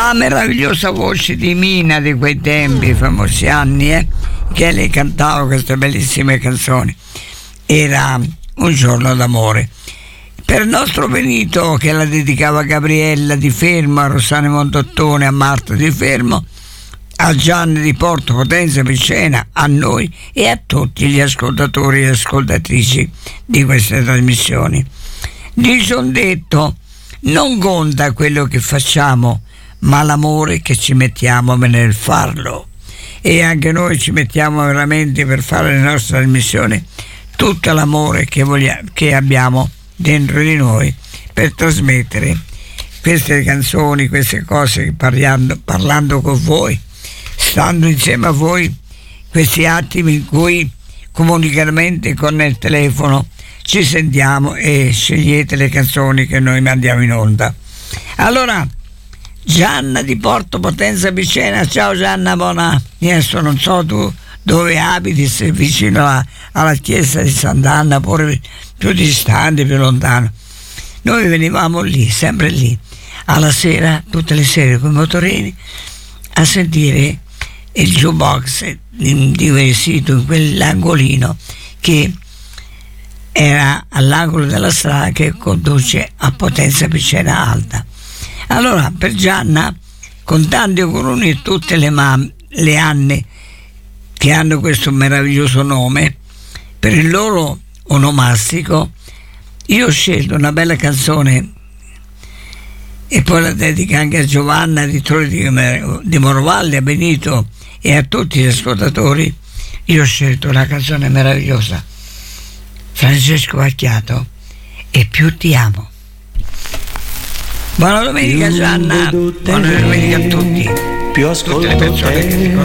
la meravigliosa voce di Mina di quei tempi, famosi anni, che lei cantava queste bellissime canzoni. Era Un giorno d'amore. Per il nostro Benito, che la dedicava a Gabriella di Fermo, a Rossana Mondottone, a Marta di Fermo, a Gianni di Porto Potenza Picena, a noi e a tutti gli ascoltatori e ascoltatrici di queste trasmissioni. Dice un detto: non conta quello che facciamo, ma l'amore che ci mettiamo nel farlo. E anche noi ci mettiamo veramente per fare le nostre trasmissioni tutto l'amore che abbiamo dentro di noi per trasmettere queste canzoni, queste cose, parlando con voi, stando insieme a voi, questi attimi in cui comunicamente con il telefono ci sentiamo e scegliete le canzoni che noi mandiamo in onda. Allora, Gianna di Porto Potenza Picena, ciao Gianna, buona. Adesso non so tu dove abiti, se vicino alla chiesa di Sant'Anna, oppure più distante, più lontano. Noi venivamo lì, sempre lì, alla sera, tutte le sere con i motorini, a sentire il jukebox di sito in quell'angolino che era all'angolo della strada che conduce a Potenza Picena Alta. Allora, per Gianna, con tanti auguri e tutte le Anne che hanno questo meraviglioso nome, per il loro onomastico, io ho scelto una bella canzone e poi la dedico anche a Giovanna di Torre di Morvalle, a Benito e a tutti gli ascoltatori. Io ho scelto una canzone meravigliosa, Francesco Vacchiato, E più ti amo. Buona domenica Gianna, buona domenica a tutti, più ascolto tutte le persone che ti